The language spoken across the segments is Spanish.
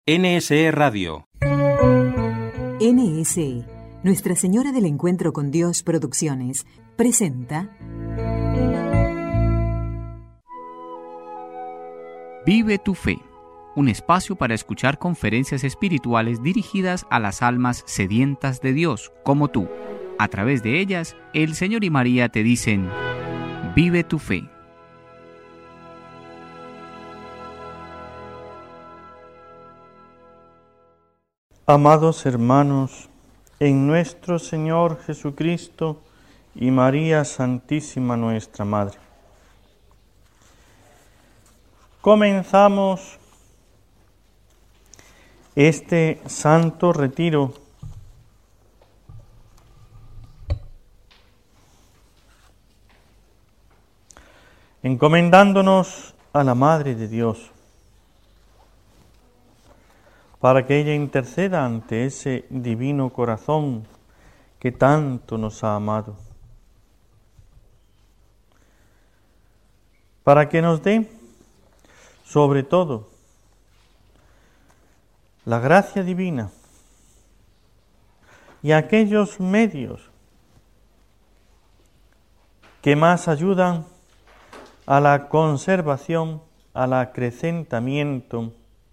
NSE Radio. NSE, Nuestra Señora del Encuentro con Dios Producciones, presenta Vive tu fe, un espacio para escuchar conferencias espirituales dirigidas a las almas sedientas de Dios, como tú. A través de ellas, el Señor y María te dicen, vive tu fe. Amados hermanos, en nuestro Señor Jesucristo y María Santísima nuestra Madre, comenzamos este santo retiro encomendándonos a la Madre de Dios, para que ella interceda ante ese divino corazón que tanto nos ha amado, para que nos dé, sobre todo, la gracia divina y aquellos medios que más ayudan a la conservación, al acrecentamiento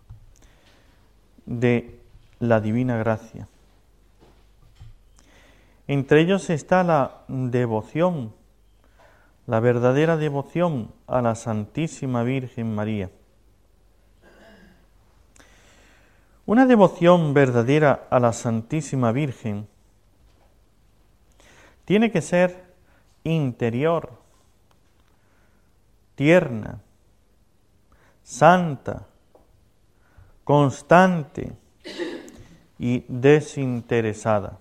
de la divina gracia. Entre ellos está la devoción, la verdadera devoción a la Santísima Virgen María. Una devoción verdadera a la Santísima Virgen tiene que ser interior, tierna, santa, constante y desinteresada.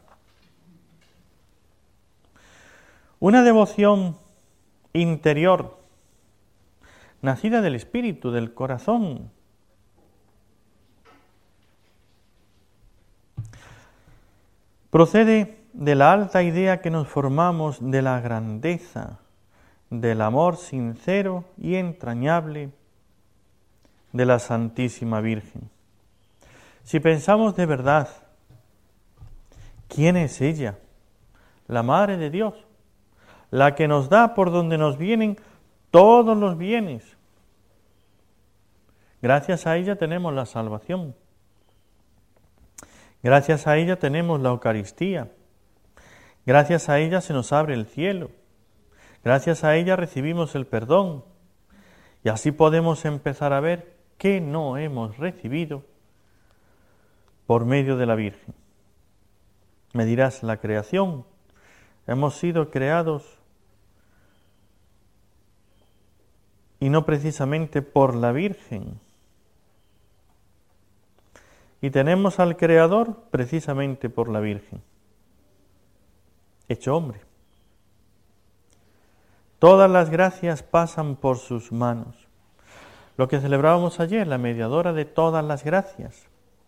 Una devoción interior, nacida del espíritu, del corazón, procede de la alta idea que nos formamos de la grandeza, del amor sincero y entrañable de la Santísima Virgen. Si pensamos de verdad, ¿quién es ella? La Madre de Dios, la que nos da por donde nos vienen todos los bienes. Gracias a ella tenemos la salvación. Gracias a ella tenemos la Eucaristía. Gracias a ella se nos abre el cielo. Gracias a ella recibimos el perdón. Y así podemos empezar a ver qué no hemos recibido por medio de la Virgen. Me dirás, la creación, hemos sido creados y no precisamente por la Virgen. Y tenemos al Creador precisamente por la Virgen, hecho hombre. Todas las gracias pasan por sus manos. Lo que celebrábamos ayer, la mediadora de todas las gracias.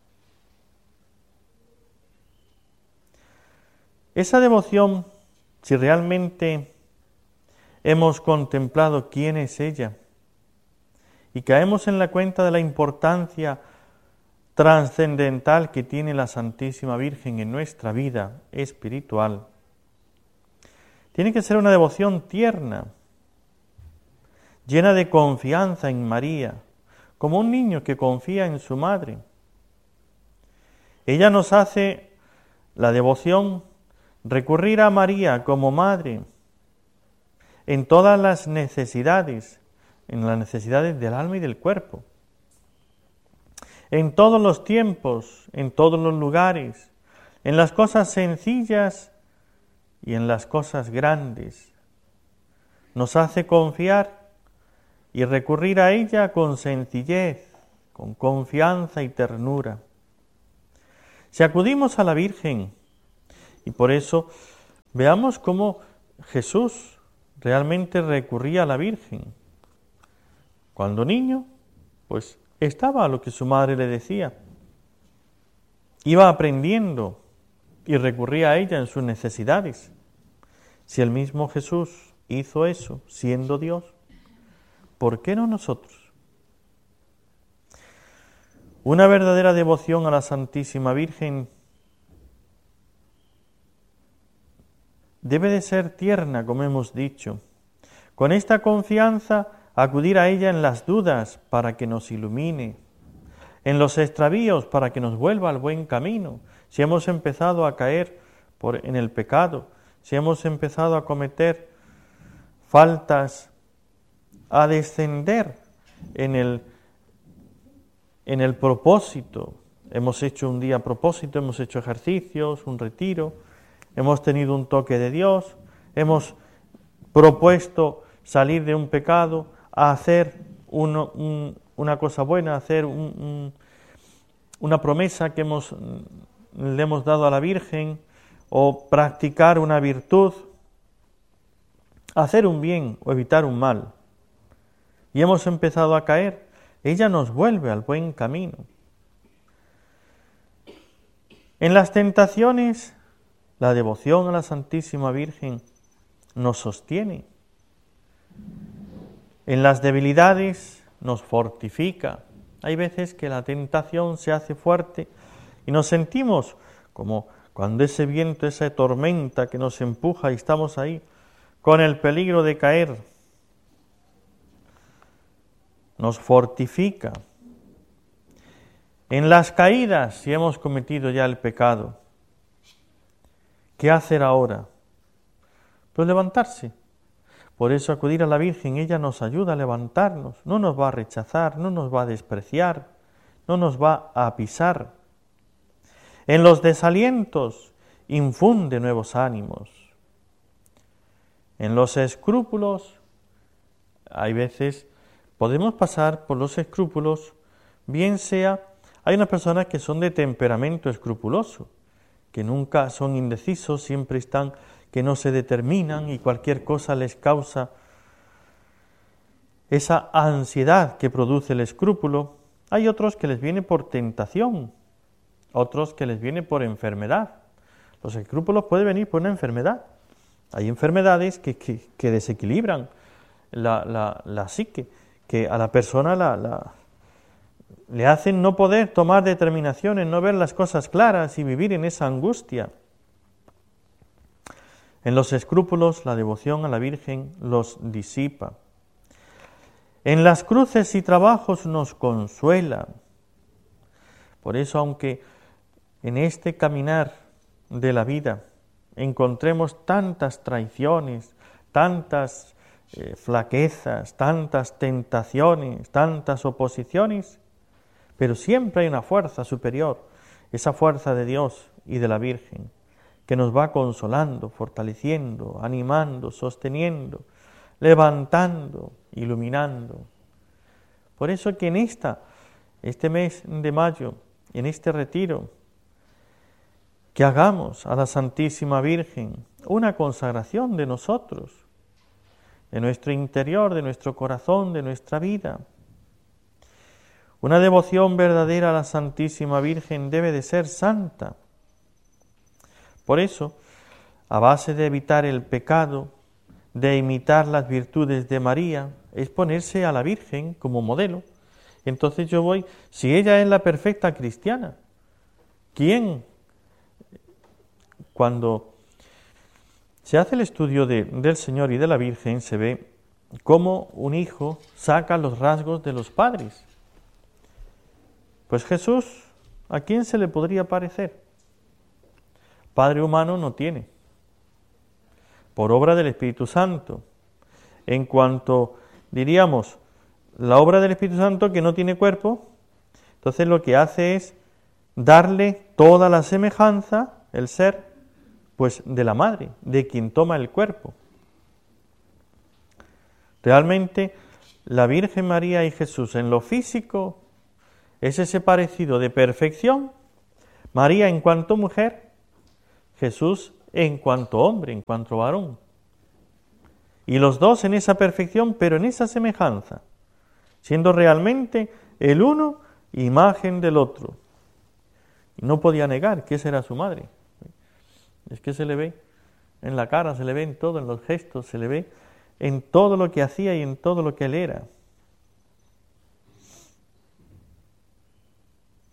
Esa devoción, si realmente hemos contemplado quién es ella y caemos en la cuenta de la importancia trascendental que tiene la Santísima Virgen en nuestra vida espiritual, tiene que ser una devoción tierna, llena de confianza en María, como un niño que confía en su madre. Ella nos hace la devoción recurrir a María como madre en todas las necesidades, en las necesidades del alma y del cuerpo, en todos los tiempos, en todos los lugares, en las cosas sencillas y en las cosas grandes. Nos hace confiar y recurrir a ella con sencillez, con confianza y ternura. Si acudimos a la Virgen, y por eso veamos cómo Jesús realmente recurría a la Virgen. Cuando niño, pues estaba a lo que su madre le decía. Iba aprendiendo y recurría a ella en sus necesidades. Si el mismo Jesús hizo eso siendo Dios, ¿por qué no nosotros? Una verdadera devoción a la Santísima Virgen debe de ser tierna, como hemos dicho. Con esta confianza, acudir a ella en las dudas para que nos ilumine, en los extravíos para que nos vuelva al buen camino. Si hemos empezado a caer en el pecado, si hemos empezado a cometer faltas, a descender en el propósito. Hemos hecho un día propósito, hemos hecho ejercicios, un retiro, hemos tenido un toque de Dios, hemos propuesto salir de un pecado a hacer una cosa buena, a hacer una promesa que le hemos dado a la Virgen, o practicar una virtud, hacer un bien o evitar un mal. Y hemos empezado a caer, ella nos vuelve al buen camino. En las tentaciones, la devoción a la Santísima Virgen nos sostiene. En las debilidades nos fortifica. Hay veces que la tentación se hace fuerte y nos sentimos como cuando ese viento, esa tormenta que nos empuja y estamos ahí con el peligro de caer. Nos fortifica. En las caídas, si hemos cometido ya el pecado, ¿qué hacer ahora? Pues levantarse. Por eso acudir a la Virgen, ella nos ayuda a levantarnos, no nos va a rechazar, no nos va a despreciar, no nos va a pisar. En los desalientos infunde nuevos ánimos. En los escrúpulos, hay veces podemos pasar por los escrúpulos, bien sea, hay unas personas que son de temperamento escrupuloso, que nunca son indecisos, siempre están, que no se determinan y cualquier cosa les causa esa ansiedad que produce el escrúpulo. Hay otros que les viene por tentación, otros que les viene por enfermedad. Los escrúpulos pueden venir por una enfermedad. Hay enfermedades que desequilibran la psique, que a la persona le hacen no poder tomar determinaciones, no ver las cosas claras y vivir en esa angustia. En los escrúpulos la devoción a la Virgen los disipa. En las cruces y trabajos nos consuela. Por eso, aunque en este caminar de la vida encontremos tantas traiciones, tantas flaquezas, tantas tentaciones, tantas oposiciones, pero siempre hay una fuerza superior, esa fuerza de Dios y de la Virgen, que nos va consolando, fortaleciendo, animando, sosteniendo, levantando, iluminando. Por eso que en este mes de mayo, en este retiro, que hagamos a la Santísima Virgen una consagración de nosotros, de nuestro interior, de nuestro corazón, de nuestra vida. Una devoción verdadera a la Santísima Virgen debe de ser santa. Por eso, a base de evitar el pecado, de imitar las virtudes de María, es ponerse a la Virgen como modelo. Entonces yo voy, si ella es la perfecta cristiana, ¿quién? Cuando se hace el estudio del Señor y de la Virgen, se ve cómo un hijo saca los rasgos de los padres. Pues Jesús, ¿a quién se le podría parecer? Padre humano no tiene, por obra del Espíritu Santo. En cuanto, diríamos, la obra del Espíritu Santo que no tiene cuerpo, entonces lo que hace es darle toda la semejanza, el ser, pues de la madre, de quien toma el cuerpo. Realmente, la Virgen María y Jesús en lo físico es ese parecido de perfección, María en cuanto mujer, Jesús en cuanto hombre, en cuanto varón. Y los dos en esa perfección, pero en esa semejanza, siendo realmente el uno imagen del otro. Y no podía negar que esa era su madre. Es que se le ve en la cara, se le ve en todo, en los gestos, se le ve en todo lo que hacía y en todo lo que él era.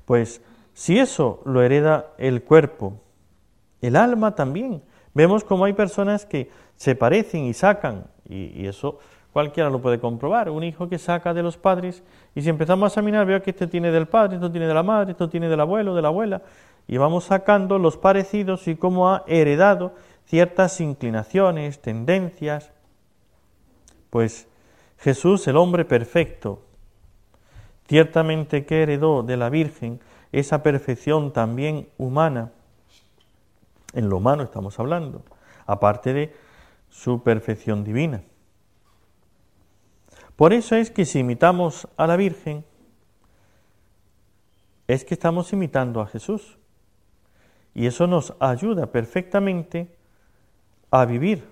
Pues si eso lo hereda el cuerpo, el alma también. Vemos como hay personas que se parecen y sacan, y eso cualquiera lo puede comprobar. Un hijo que saca de los padres, y si empezamos a examinar, veo que este tiene del padre, esto tiene de la madre, esto tiene del abuelo, de la abuela, y vamos sacando los parecidos y cómo ha heredado ciertas inclinaciones, tendencias. Pues Jesús, el hombre perfecto, ciertamente que heredó de la Virgen esa perfección también humana, en lo humano estamos hablando, aparte de su perfección divina. Por eso es que si imitamos a la Virgen, es que estamos imitando a Jesús. Y eso nos ayuda perfectamente a vivir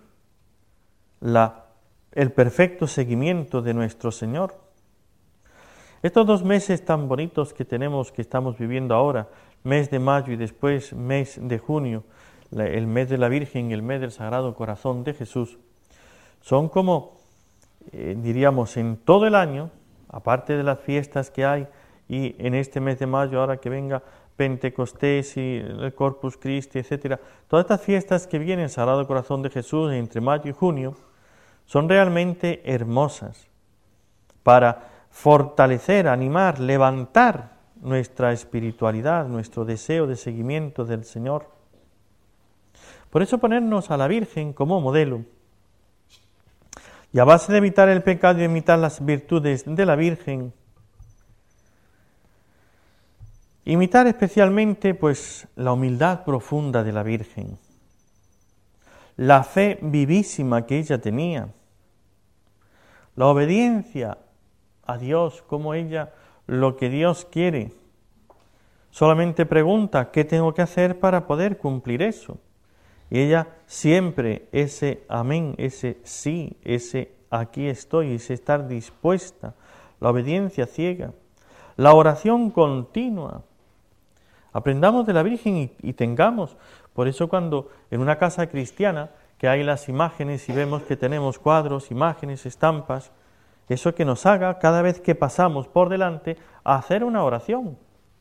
el perfecto seguimiento de nuestro Señor. Estos 2 meses tan bonitos que tenemos, que estamos viviendo ahora, mes de mayo y después mes de junio, el mes de la Virgen y el mes del Sagrado Corazón de Jesús, son como, diríamos, en todo el año, aparte de las fiestas que hay, y en este mes de mayo, ahora que venga Pentecostés y el Corpus Christi, etcétera, todas estas fiestas que vienen, Sagrado Corazón de Jesús, entre mayo y junio, son realmente hermosas para fortalecer, animar, levantar nuestra espiritualidad, nuestro deseo de seguimiento del Señor. Por eso ponernos a la Virgen como modelo, y a base de evitar el pecado y imitar las virtudes de la Virgen, imitar especialmente pues la humildad profunda de la Virgen, la fe vivísima que ella tenía, la obediencia a Dios, como ella lo que Dios quiere. Solamente pregunta, ¿qué tengo que hacer para poder cumplir eso? Y ella siempre ese amén, ese sí, ese aquí estoy, ese estar dispuesta, la obediencia ciega, la oración continua. Aprendamos de la Virgen y tengamos. Por eso cuando en una casa cristiana que hay las imágenes y vemos que tenemos cuadros, imágenes, estampas, eso que nos haga cada vez que pasamos por delante a hacer una oración,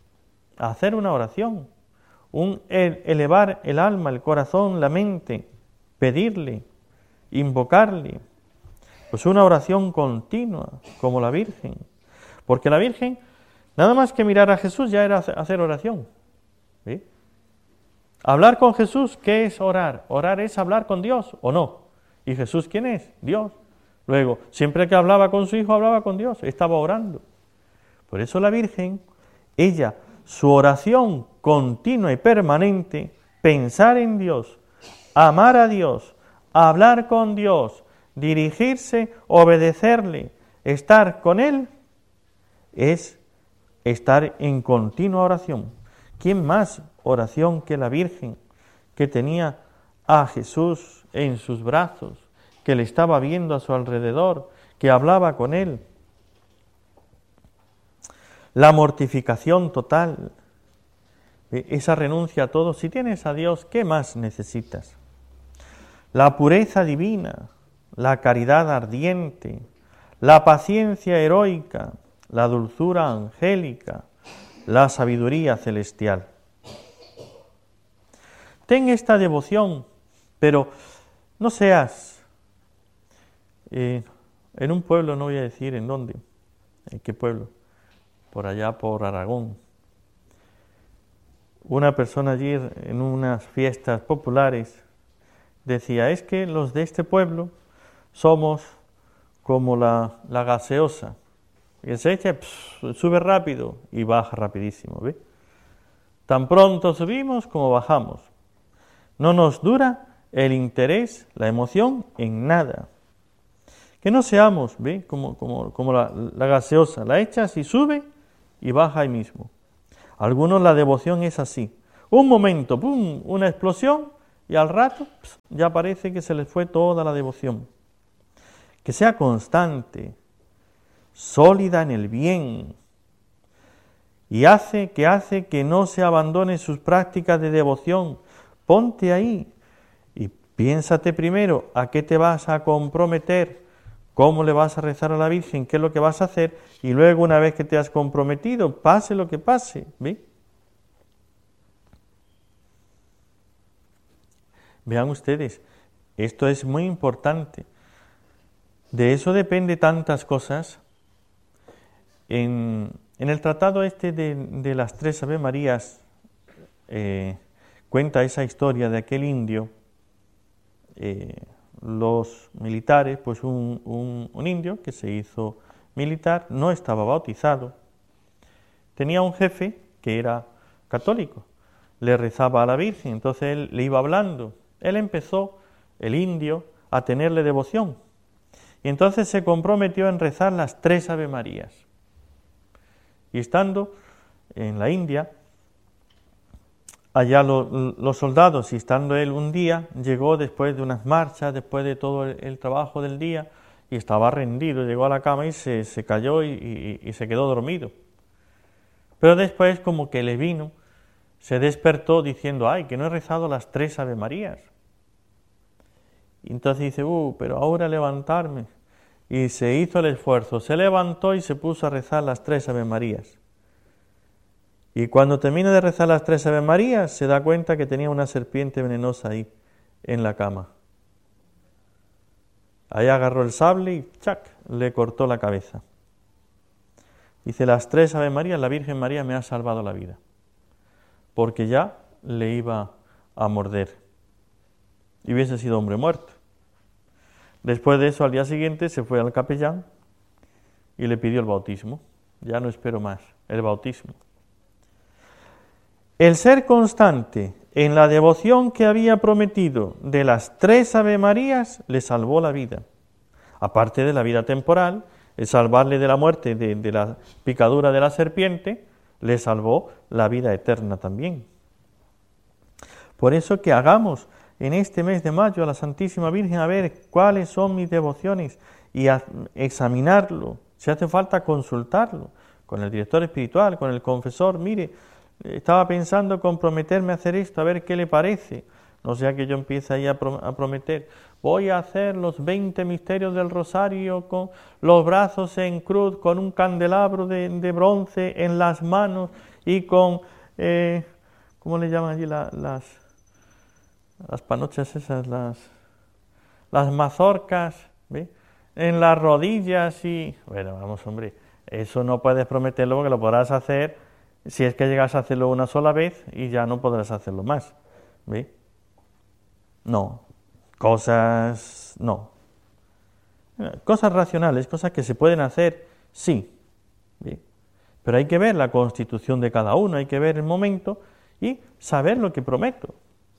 elevar el alma, el corazón, la mente, pedirle, invocarle, pues una oración continua como la Virgen, porque la Virgen nada más que mirar a Jesús ya era hacer oración. ¿Sí? Hablar con Jesús, ¿qué es orar? Orar es hablar con Dios, ¿o no? ¿Y Jesús quién es? Dios. Luego, siempre que hablaba con su Hijo, hablaba con Dios, estaba orando. Por eso la Virgen, ella, su oración continua y permanente, pensar en Dios, amar a Dios, hablar con Dios, dirigirse, obedecerle, estar con Él, es estar en continua oración. ¿Quién más oración que la Virgen, que tenía a Jesús en sus brazos, que le estaba viendo a su alrededor, que hablaba con Él? La mortificación total, esa renuncia a todo. Si tienes a Dios, ¿qué más necesitas? La pureza divina, la caridad ardiente, la paciencia heroica, la dulzura angélica, la sabiduría celestial. Ten esta devoción, pero no seas en un pueblo, no voy a decir en dónde, en qué pueblo, por allá por Aragón. Una persona allí en unas fiestas populares decía, es que los de este pueblo somos como la gaseosa, que se echa, sube rápido y baja rapidísimo, ¿ve? Tan pronto subimos como bajamos. No nos dura el interés, la emoción en nada. Que no seamos, ¿ve? Como la gaseosa, la echas y sube y baja ahí mismo. Algunos la devoción es así. Un momento, ¡pum!, una explosión y al rato ya parece que se les fue toda la devoción. Que sea constante, sólida en el bien, y hace que no se abandone sus prácticas de devoción. Ponte ahí y piénsate primero a qué te vas a comprometer cómo le vas a rezar a la Virgen, qué es lo que vas a hacer, y luego una vez que te has comprometido, pase lo que pase, ¿ve? Vean ustedes, esto es muy importante. De eso depende tantas cosas. En el tratado este de las tres Ave Marías, cuenta esa historia de aquel indio, los militares, pues un indio que se hizo militar, no estaba bautizado, tenía un jefe que era católico, le rezaba a la Virgen, entonces él le iba hablando, él empezó, el indio, a tenerle devoción, y entonces se comprometió en rezar las tres Ave Marías, y estando en la India, allá los soldados, y estando él un día, llegó después de unas marchas, después de todo el trabajo del día, y estaba rendido, llegó a la cama y se cayó y se quedó dormido. Pero después como que le vino, se despertó diciendo, ay, que no he rezado las tres Ave Marías. Y entonces dice, pero ahora levantarme. Y se hizo el esfuerzo, se levantó y se puso a rezar las tres Ave Marías. Y cuando termina de rezar las tres Ave Marías, se da cuenta que tenía una serpiente venenosa ahí, en la cama. Ahí agarró el sable y ¡chac!, le cortó la cabeza. Dice, las tres Ave Marías, la Virgen María me ha salvado la vida, porque ya le iba a morder y hubiese sido hombre muerto. Después de eso, al día siguiente, se fue al capellán y le pidió el bautismo. Ya no espero más, el bautismo. El ser constante en la devoción que había prometido de las tres Ave Marías le salvó la vida. Aparte de la vida temporal, el salvarle de la muerte, de la picadura de la serpiente, le salvó la vida eterna también. Por eso que hagamos en este mes de mayo a la Santísima Virgen a ver cuáles son mis devociones y a examinarlo. Si hace falta consultarlo con el director espiritual, con el confesor. Mire, estaba pensando comprometerme a hacer esto, a ver qué le parece. No sea que yo empiece ahí a prometer, voy a hacer los 20 misterios del rosario con los brazos en cruz, con un candelabro de bronce en las manos y con, ¿cómo le llaman allí las panochas esas, las mazorcas, ¿ve?, en las rodillas y... Bueno, vamos, hombre, eso no puedes prometerlo porque lo podrás hacer si es que llegas a hacerlo una sola vez y ya no podrás hacerlo más, ¿ve? No, cosas racionales, cosas que se pueden hacer, sí, ¿ve? Pero hay que ver la constitución de cada uno, hay que ver el momento y saber lo que prometo.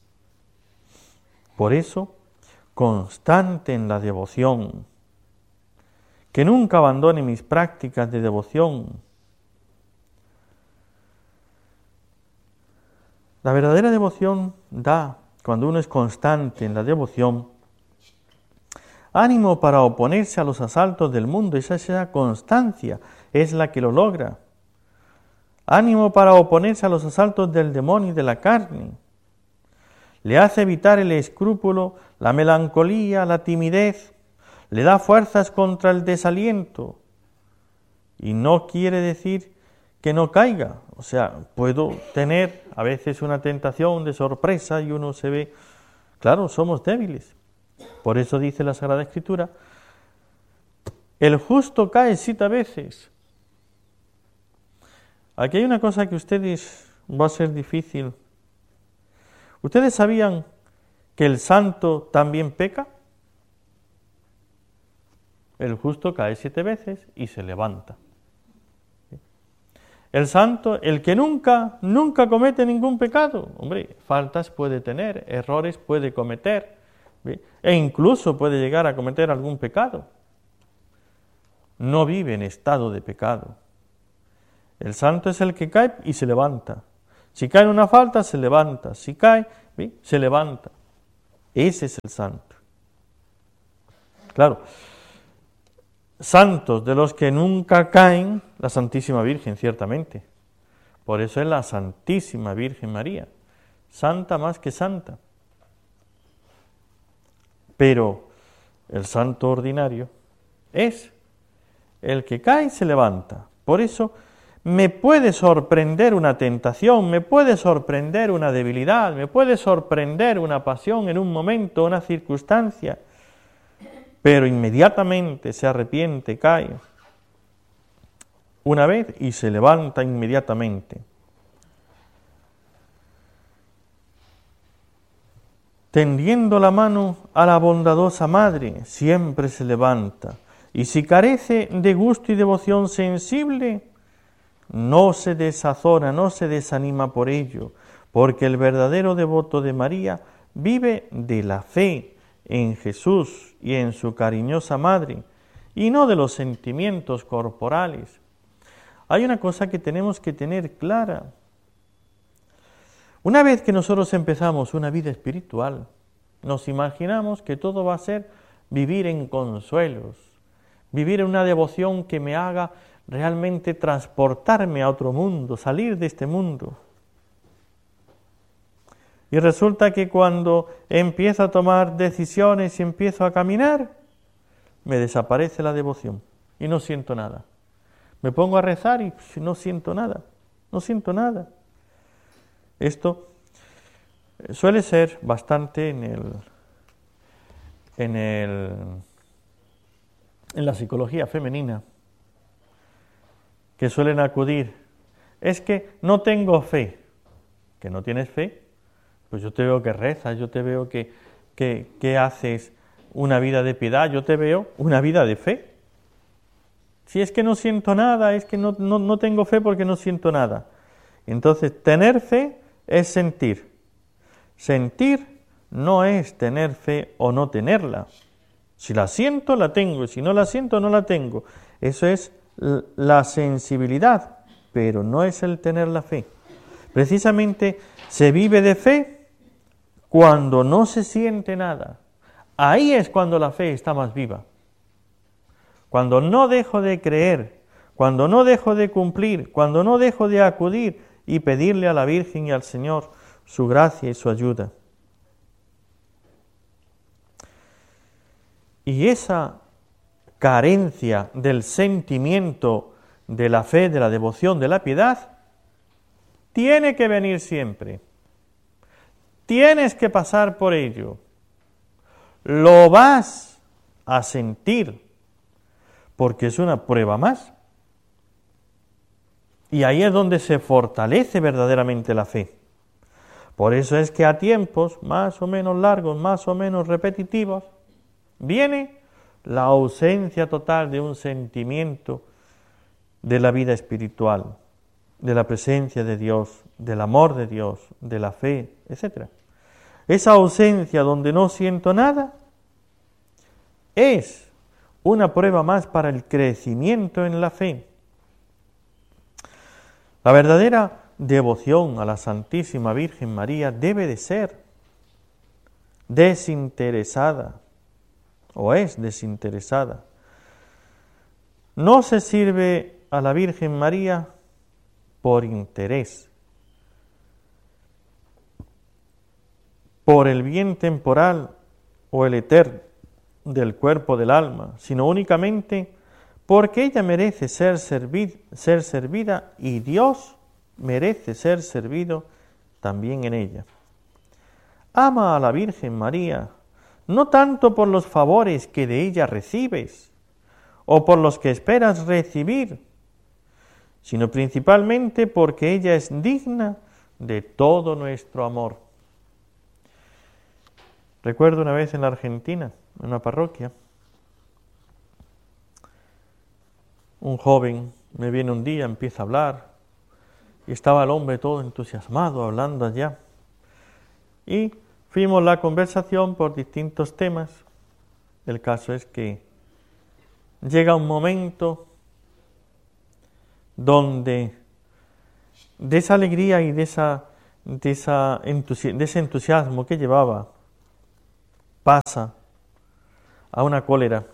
Por eso, constante en la devoción, que nunca abandone mis prácticas de devoción. La verdadera devoción da, cuando uno es constante en la devoción, ánimo para oponerse a los asaltos del mundo. Esa constancia es la que lo logra. Ánimo para oponerse a los asaltos del demonio y de la carne. Le hace evitar el escrúpulo, la melancolía, la timidez. Le da fuerzas contra el desaliento. Y no quiere decir que no caiga. O sea, puedo tener a veces una tentación de sorpresa y uno se ve... Claro, somos débiles. Por eso dice la Sagrada Escritura, el justo cae 7 veces. Aquí hay una cosa que ustedes va a ser difícil. ¿Ustedes sabían que el santo también peca? El justo cae 7 veces y se levanta. El santo, el que nunca comete ningún pecado. Hombre, faltas puede tener, errores puede cometer, ¿ve?, e incluso puede llegar a cometer algún pecado. No vive en estado de pecado. El santo es el que cae y se levanta. Si cae en una falta, se levanta. Si cae, ¿ve?, se levanta. Ese es el santo. Claro, santos de los que nunca caen, la Santísima Virgen, ciertamente. Por eso es la Santísima Virgen María, santa más que santa. Pero el santo ordinario, es el que cae y se levanta. Por eso me puede sorprender una tentación, me puede sorprender una debilidad, me puede sorprender una pasión en un momento, una circunstancia, pero inmediatamente se arrepiente, cae una vez y se levanta inmediatamente. Tendiendo la mano a la bondadosa madre, siempre se levanta, y si carece de gusto y devoción sensible, no se desazona, no se desanima por ello, porque el verdadero devoto de María vive de la fe en Jesús y en su cariñosa madre, y no de los sentimientos corporales. Hay una cosa que tenemos que tener clara. Una vez que nosotros empezamos una vida espiritual, nos imaginamos que todo va a ser vivir en consuelos, vivir en una devoción que me haga realmente transportarme a otro mundo, salir de este mundo. Y resulta que cuando empiezo a tomar decisiones y empiezo a caminar, me desaparece la devoción y no siento nada. Me pongo a rezar y no siento nada, no siento nada. Esto suele ser bastante en la psicología femenina, que suelen acudir. Es que no tengo fe. ¿Que no tienes fe? Pues yo te veo que rezas, yo te veo que haces una vida de piedad, yo te veo una vida de fe. Si es que no siento nada, es que no tengo fe porque no siento nada. Entonces, tener fe es sentir. Sentir no es tener fe o no tenerla. Si la siento, la tengo, y si no la siento, no la tengo. Eso es la sensibilidad, pero no es el tener la fe. Precisamente se vive de fe cuando no se siente nada. Ahí es cuando la fe está más viva. Cuando no dejo de creer, cuando no dejo de cumplir, cuando no dejo de acudir y pedirle a la Virgen y al Señor su gracia y su ayuda. Y esa carencia del sentimiento de la fe, de la devoción, de la piedad, tiene que venir siempre. Tienes que pasar por ello. Lo vas a sentir, porque es una prueba más. Y ahí es donde se fortalece verdaderamente la fe. Por eso es que a tiempos más o menos largos, más o menos repetitivos, viene la ausencia total de un sentimiento de la vida espiritual, de la presencia de Dios, del amor de Dios, de la fe, etc. Esa ausencia donde no siento nada es una prueba más para el crecimiento en la fe. La verdadera devoción a la Santísima Virgen María debe de ser desinteresada, o es desinteresada. No se sirve a la Virgen María por interés, por el bien temporal o el eterno del cuerpo del alma, sino únicamente porque ella merece ser servida y Dios merece ser servido también en ella. Ama a la Virgen María, no tanto por los favores que de ella recibes o por los que esperas recibir, sino principalmente porque ella es digna de todo nuestro amor. Recuerdo una vez en la Argentina, en una parroquia, un joven me viene un día, empieza a hablar, y estaba el hombre todo entusiasmado, hablando allá. Y fuimos la conversación por distintos temas. El caso es que llega un momento donde de esa alegría y de ese entusiasmo que llevaba, pasa a una cólera.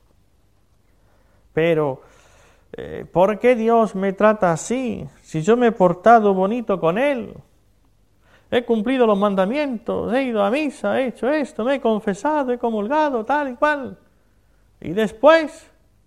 Pero, ¿por qué Dios me trata así? Si yo me he portado bonito con Él, he cumplido los mandamientos, he ido a misa, he hecho esto, me he confesado, he comulgado, tal y cual. Y después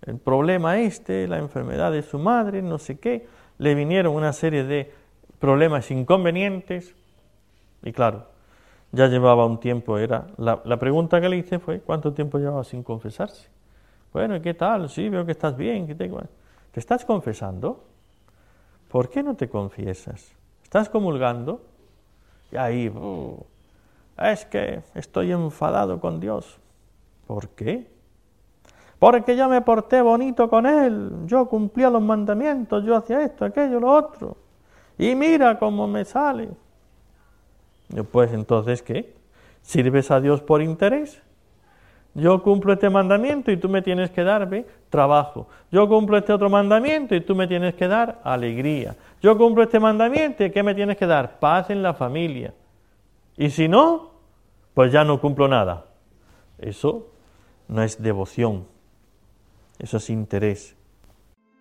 el problema la enfermedad de su madre, no sé qué, le vinieron una serie de problemas inconvenientes, y claro, ya llevaba un tiempo, la pregunta que le hice fue, ¿cuánto tiempo llevaba sin confesarse? Bueno, ¿y qué tal? Sí, veo que estás bien. ¿Te estás confesando? ¿Por qué no te confiesas? ¿Estás comulgando? Y ahí, es que estoy enfadado con Dios. ¿Por qué? Porque yo me porté bonito con Él, yo cumplía los mandamientos, yo hacía esto, aquello, lo otro. Y mira cómo me sale. Pues entonces, ¿qué? ¿Sirves a Dios por interés? Yo cumplo este mandamiento y tú me tienes que dar trabajo. Yo cumplo este otro mandamiento y tú me tienes que dar alegría. Yo cumplo este mandamiento y ¿qué me tienes que dar? Paz en la familia. Y si no, pues ya no cumplo nada. Eso no es devoción. Eso es interés.